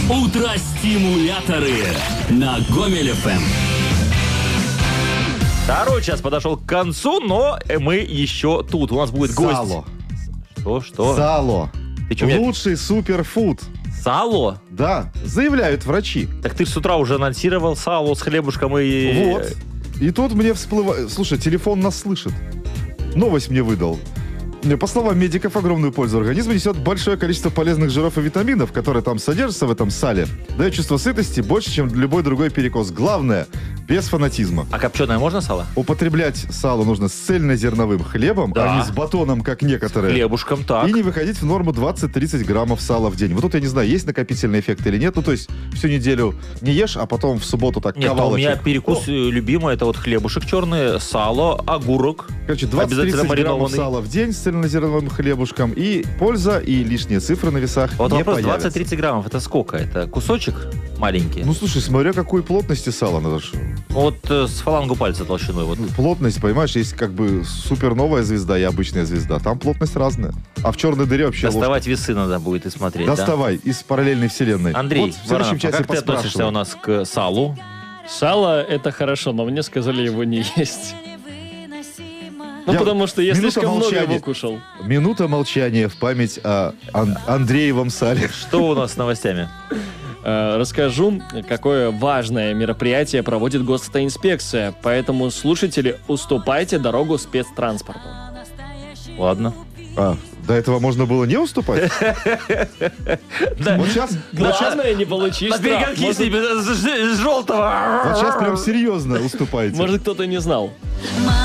Утро-стимуляторы на Гомель ФМ. Второй час подошел к концу, но мы еще тут. У нас будет гость. Сало. Что? Сало. Ты что, меня... Лучший суперфуд. Сало? Да, заявляют врачи. Так ты ж с утра уже анонсировал сало с хлебушком и... Вот. И тут мне всплывает... Слушай, телефон нас слышит. Новость мне выдал. По словам медиков, огромную пользу организму несет большое количество полезных жиров и витаминов, которые там содержатся в этом сале. Дает чувство сытости больше, чем любой другой перекус. Главное, без фанатизма. А копченое можно сало? Употреблять сало нужно с цельнозерновым хлебом, Да. а не с батоном, как некоторые. С хлебушком, так. И не выходить в норму 20-30 граммов сала в день. Вот тут я не знаю, есть накопительный эффект или нет. Ну, то есть всю неделю не ешь, а потом в субботу так Нет, кавалочек. у меня перекус любимый, это вот хлебушек черный, сало, огурок. Короче, обязательно 20-30 граммов маринованный. сала в день с цельнозерновым хлебушком. И польза, и лишние цифры на весах Вот не вопрос, появятся. 20-30 граммов, это сколько? Это кусочек маленький? Ну, слушай, смотря какой плотности сала надо. Вот с фалангу пальца толщиной. Вот. Плотность, понимаешь, есть как бы суперновая звезда и обычная звезда. Там плотность разная. А в черной дыре вообще Доставать весы надо будет и смотреть, Доставай из параллельной вселенной. Андрей, вот в следующем Баранов, часе как ты относишься у нас к салу? Сало — это хорошо, но мне сказали его не есть. Ну, потому что я Минута слишком много молчания. его кушал. Минута молчания в память о Андреевом сале. Что у нас с новостями? Расскажу, какое важное мероприятие проводит госавтоинспекция. Поэтому, слушатели, уступайте дорогу спецтранспорту. Ладно. До этого можно было не уступать? Вот сейчас... Главное, не получить На штраф. перегонки Может, с желтого. Вот сейчас прям серьезно уступаете. может, кто-то не знал. My